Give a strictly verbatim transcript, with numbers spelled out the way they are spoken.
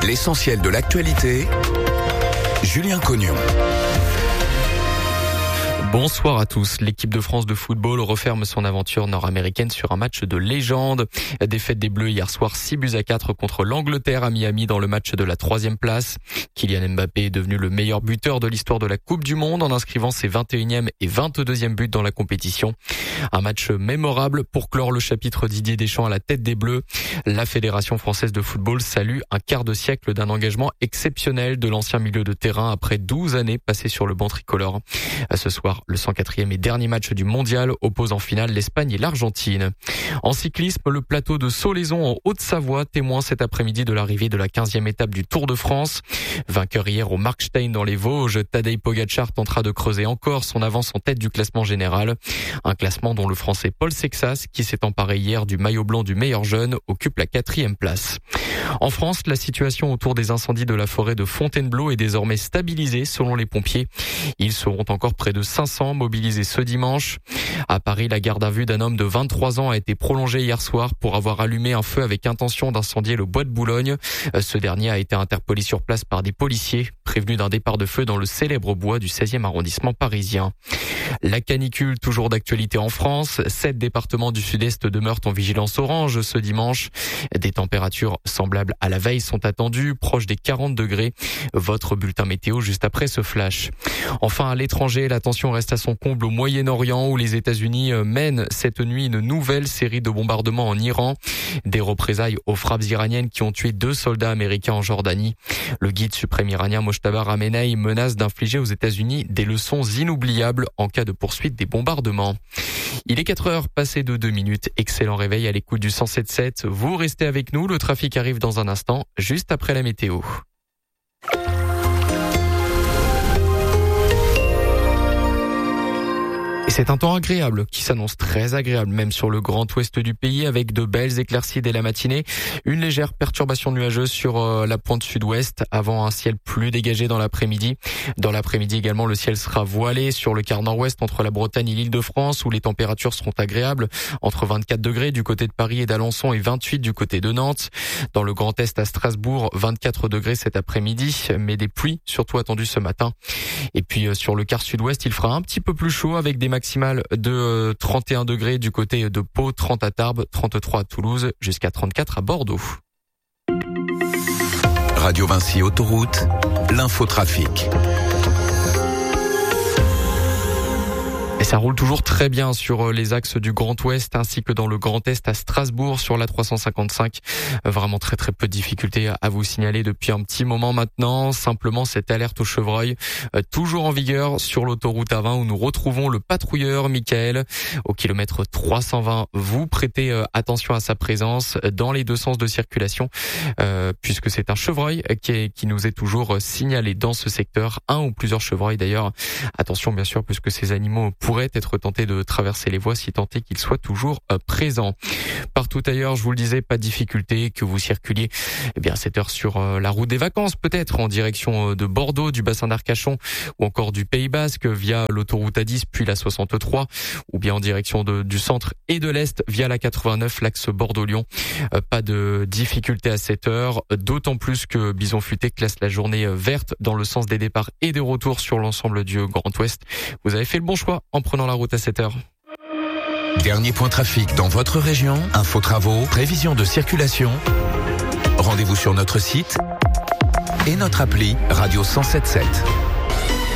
L'essentiel de l'actualité, Julien Cognon. Bonsoir à tous. L'équipe de France de football referme son aventure nord-américaine sur un match de légende. Défaite des Bleus hier soir six buts à quatre contre l'Angleterre à Miami dans le match de la troisième place. Kylian Mbappé est devenu le meilleur buteur de l'histoire de la Coupe du Monde en inscrivant ses vingt et unième et vingt-deuxième buts dans la compétition. Un match mémorable pour clore le chapitre Didier Deschamps à la tête des Bleus. La Fédération française de football salue un quart de siècle d'un engagement exceptionnel de l'ancien milieu de terrain après douze années passées sur le banc tricolore. Ce soir, le cent quatrième et dernier match du mondial oppose en finale l'Espagne et l'Argentine. En cyclisme, le plateau de Solaizon en Haute-Savoie témoin cet après-midi de l'arrivée de la quinzième étape du Tour de France. Vainqueur hier au Markstein dans les Vosges, Tadej Pogačar tentera de creuser encore son avance en tête du classement général. Un classement dont le Français Paul Sexas, qui s'est emparé hier du maillot blanc du meilleur jeune, occupe la quatrième place. En France, la situation autour des incendies de la forêt de Fontainebleau est désormais stabilisée selon les pompiers. Ils seront encore près de cinq cents mobilisés ce dimanche. À Paris, la garde à vue d'un homme de vingt-trois ans a été prolongée hier soir pour avoir allumé un feu avec intention d'incendier le bois de Boulogne. Ce dernier a été interpellé sur place par des policiers, prévenus d'un départ de feu dans le célèbre bois du seizième arrondissement parisien. La canicule, toujours d'actualité en France. Sept départements du sud-est demeurent en vigilance orange ce dimanche. Des températures semblables à la veille sont attendues, proches des quarante degrés. Votre bulletin météo juste après ce flash. Enfin, à l'étranger, la tension reste à son comble au Moyen-Orient où les États-Unis mènent cette nuit une nouvelle série de bombardements en Iran. Des représailles aux frappes iraniennes qui ont tué deux soldats américains en Jordanie. Le guide suprême iranien Mojtaba Khamenei menace d'infliger aux États-Unis des leçons inoubliables en cas de poursuite des bombardements. Il est quatre heures passées de deux minutes. Excellent réveil à l'écoute du cent sept sept. Vous restez avec nous. Le trafic arrive dans un instant, juste après la météo. Et c'est un temps agréable qui s'annonce très agréable même sur le grand ouest du pays avec de belles éclaircies dès la matinée. Une légère perturbation nuageuse sur euh, la pointe sud-ouest avant un ciel plus dégagé dans l'après-midi. Dans l'après-midi également, le ciel sera voilé sur le quart nord-ouest entre la Bretagne et l'Île-de-France où les températures seront agréables entre vingt-quatre degrés du côté de Paris et d'Alençon et vingt-huit du côté de Nantes. Dans le Grand Est à Strasbourg, vingt-quatre degrés cet après-midi, mais des pluies surtout attendues ce matin. Et puis euh, sur le quart sud-ouest, il fera un petit peu plus chaud avec des maximale de trente et un degrés du côté de Pau, trente à Tarbes, trente-trois à Toulouse, jusqu'à trente-quatre à Bordeaux. Radio Vinci Autoroute, l'infotrafic. Et ça roule toujours très bien sur les axes du Grand Ouest ainsi que dans le Grand Est à Strasbourg sur la trois cent cinquante-cinq. Vraiment très très peu de difficultés à vous signaler depuis un petit moment maintenant. Simplement cette alerte au chevreuil toujours en vigueur sur l'autoroute A vingt où nous retrouvons le patrouilleur Michael au kilomètre trois cent vingt. Vous prêtez attention à sa présence dans les deux sens de circulation euh, puisque c'est un chevreuil qui, est, qui nous est toujours signalé dans ce secteur. Un ou plusieurs chevreuils d'ailleurs. Attention bien sûr puisque ces animaux pourrait être tenté de traverser les voies si tant est qu'il soit toujours euh, présent. Partout ailleurs, je vous le disais, pas de difficulté, que vous circuliez eh bien à cette heure sur euh, la route des vacances, peut-être en direction euh, de Bordeaux, du bassin d'Arcachon ou encore du Pays Basque via l'autoroute A dix puis la soixante-trois ou bien en direction de, du centre et de l'Est via la quatre-vingt-neuf, l'axe Bordeaux-Lyon. Euh, pas de difficulté à cette heure, d'autant plus que Bison Futé classe la journée verte dans le sens des départs et des retours sur l'ensemble du Grand Ouest. Vous avez fait le bon choix en prenant la route à cette heure. Dernier point trafic dans votre région, info travaux, prévision de circulation. Rendez-vous sur notre site et notre appli Radio cent sept sept.